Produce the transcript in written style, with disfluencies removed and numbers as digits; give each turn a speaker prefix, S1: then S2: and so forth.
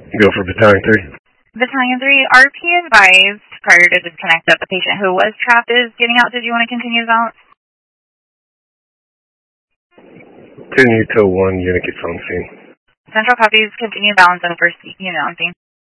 S1: Go for Battalion 3.
S2: Battalion 3, RP advised prior to disconnect that the patient who was trapped is getting out. Did you want to continue the balance?
S1: Continue till 1 unit gets on scene.
S2: Central copies, continue balance on first unit on scene.